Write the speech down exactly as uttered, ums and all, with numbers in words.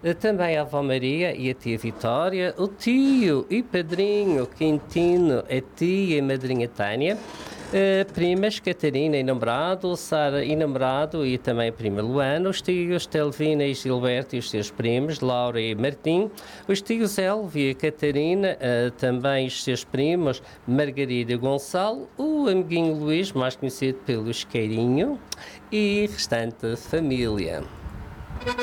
Eh, Também a avó Maria e a tia Vitória, o tio e padrinho Quintino, a tia e madrinha Tânia, eh, primas Catarina e namorado, Sara e namorado e também a prima Luana, os tios Telvina e Gilberto e os seus primos, Laura e Martim, os tios Elvia e Catarina, eh, também os seus primos, Margarida e Gonçalo, o amiguinho Luís, mais conhecido pelo Isqueirinho, e restante família.